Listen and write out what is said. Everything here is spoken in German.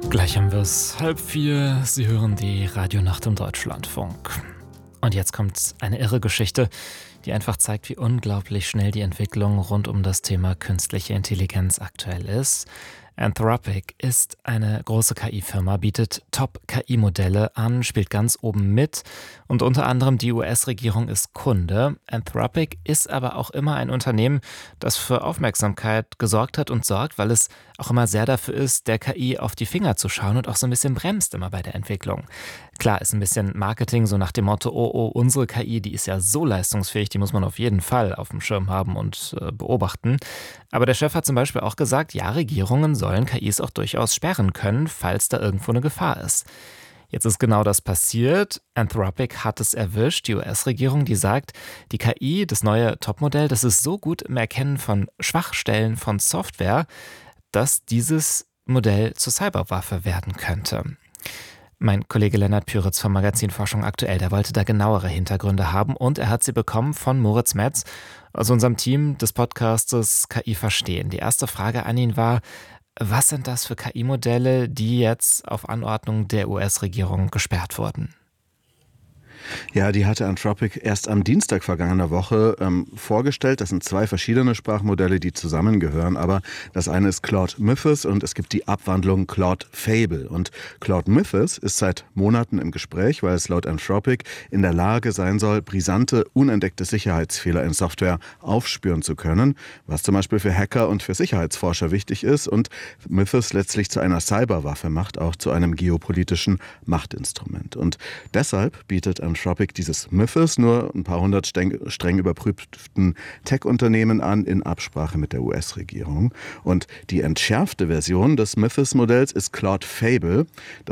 Gleich haben wir es 3:30. Sie hören die Radionacht im Deutschlandfunk. Und jetzt kommt eine irre Geschichte, die einfach zeigt, wie unglaublich schnell die Entwicklung rund um das Thema künstliche Intelligenz aktuell ist. Anthropic ist eine große KI-Firma, bietet Top-KI-Modelle an, spielt ganz oben mit und unter anderem die US-Regierung ist Kunde. Anthropic ist aber auch immer ein Unternehmen, das für Aufmerksamkeit gesorgt hat und sorgt, weil es auch immer sehr dafür ist, der KI auf die Finger zu schauen und auch so ein bisschen bremst immer bei der Entwicklung. Klar, ist ein bisschen Marketing, so nach dem Motto, oh, unsere KI, die ist ja so leistungsfähig, die muss man auf jeden Fall auf dem Schirm haben und beobachten. Aber der Chef hat zum Beispiel auch gesagt, ja, Regierungen sollen KIs auch durchaus sperren können, falls da irgendwo eine Gefahr ist. Jetzt ist genau das passiert. Anthropic hat es erwischt, die US-Regierung, die sagt, die KI, das neue Topmodell, das ist so gut im Erkennen von Schwachstellen von Software, dass dieses Modell zur Cyberwaffe werden könnte. Mein Kollege Lennart Püritz vom Magazin Forschung aktuell, der wollte da genauere Hintergründe haben und er hat sie bekommen von Moritz Metz aus unserem Team des Podcastes KI Verstehen. Die erste Frage an ihn war, was sind das für KI-Modelle, die jetzt auf Anordnung der US-Regierung gesperrt wurden? Ja, die hatte Anthropic erst am Dienstag vergangener Woche vorgestellt. Das sind zwei verschiedene Sprachmodelle, die zusammengehören. Aber das eine ist Claude Mythos und es gibt die Abwandlung Claude Fable. Und Claude Mythos ist seit Monaten im Gespräch, weil es laut Anthropic in der Lage sein soll, brisante, unentdeckte Sicherheitsfehler in Software aufspüren zu können, was zum Beispiel für Hacker und für Sicherheitsforscher wichtig ist und Mythos letztlich zu einer Cyberwaffe macht, auch zu einem geopolitischen Machtinstrument. Und deshalb bietet Anthropic dieses Mythos nur ein paar hundert streng überprüften Tech-Unternehmen an, in Absprache mit der US-Regierung. Und die entschärfte Version des Mythos-Modells ist Claude Fable.